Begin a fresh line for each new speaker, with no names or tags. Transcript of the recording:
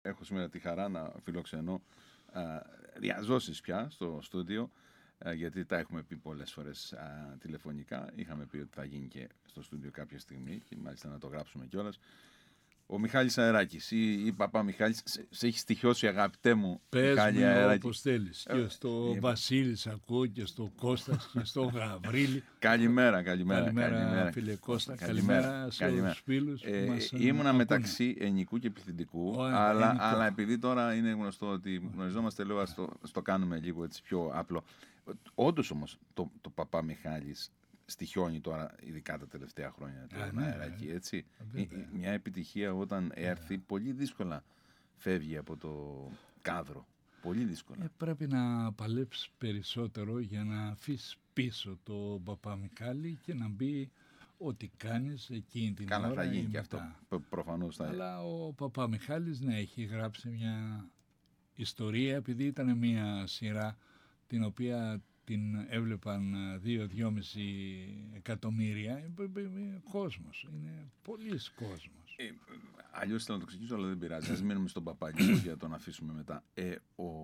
έχω σήμερα τη χαρά να φιλοξενώ διαζώσεις πια στο στούντιο, γιατί τα έχουμε πει πολλές φορές τηλεφωνικά. Είχαμε πει ότι θα γίνει και στο στούντιο κάποια στιγμή και μάλιστα να το γράψουμε κιόλας. Ο Μιχάλης Αεράκης ή Παπά Μιχάλης, σε έχει στοιχειώσει, αγαπητέ μου Μιχάλη
Πες
Αεράκη.
όπως θέλεις. Και στο Βασίλη ακούω και στο Κώστας και στο Γαβρίλη.
Καλημέρα,
φίλε Κώστα. Καλημέρα σε όλους τους φίλους.
Ήμουνα μεταξύ ενικού και πληθυντικού, αλλά επειδή τώρα είναι γνωστό ότι γνωριζόμαστε, λέω ας το κάνουμε λίγο έτσι πιο απλό. Όντως όμως το Παπά Μιχάλης στοιχιώνει τώρα, ειδικά τα τελευταία χρόνια, τον Αεράκη, έτσι. Μια επιτυχία όταν έρθει πολύ δύσκολα φεύγει από το κάδρο. Πολύ δύσκολα.
Πρέπει να παλέψεις περισσότερο για να αφήσεις πίσω το Παπά Μιχάλη και να μπει ό,τι κάνεις εκείνη την ώρα.
Θα γίνει
και
αυτό. Προφανώς θα.
Αλλά ο Παπά Μιχάλης έχει γράψει μια ιστορία, επειδή ήταν μια σειρά την οποία την έβλεπαν 2-2,5 εκατομμύρια. Κόσμος, είναι πολύς κόσμος.
Αλλιώς θέλω να το ξεκινήσω, αλλά δεν πειράζει. Ας μείνουμε στον Παπά λίγο για να τον αφήσουμε μετά.